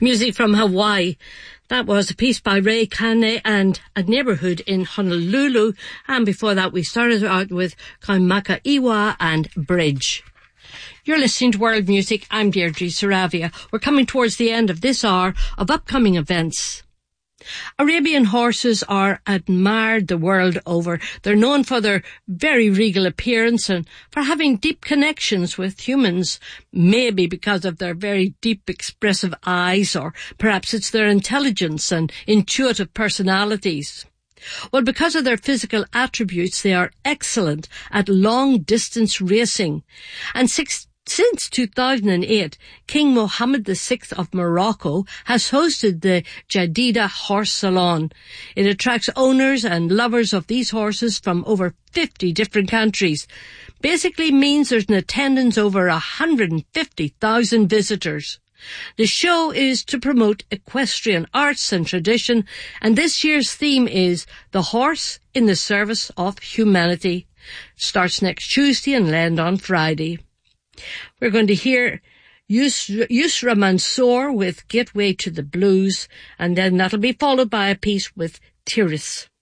Music from Hawaii. That was a piece by Ray Kane and A Neighborhood in Honolulu. And before that, we started out with Kaimaka Iwa and Bridge. You're listening to World Music. I'm Deirdre Saravia. We're coming towards the end of this hour of upcoming events. Arabian horses are admired the world over. They're known for their very regal appearance and for having deep connections with humans, maybe because of their very deep expressive eyes, or perhaps it's their intelligence and intuitive personalities. Well, because of their physical attributes, they are excellent at long-distance racing. And since 2008, King Mohammed VI of Morocco has hosted the Jadida Horse Salon. It attracts owners and lovers of these horses from over 50 different countries. Basically means there's an attendance over 150,000 visitors. The show is to promote equestrian arts and tradition, and this year's theme is The Horse in the Service of Humanity. Starts next Tuesday and ends on Friday. We're going to hear Yusra Mansour with Gateway to the Blues, and then that'll be followed by a piece with Tiris.